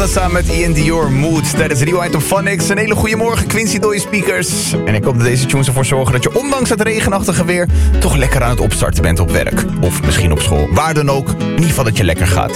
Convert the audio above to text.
samen met Ian Dior, Mood. Tijdens Rewind op Phonics. Een hele goede morgen, Quincy door je speakers. En ik hoop dat deze tunes ervoor zorgen dat je ondanks het regenachtige weer toch lekker aan het opstarten bent op werk. Of misschien op school. Waar dan ook. In ieder geval dat je lekker gaat.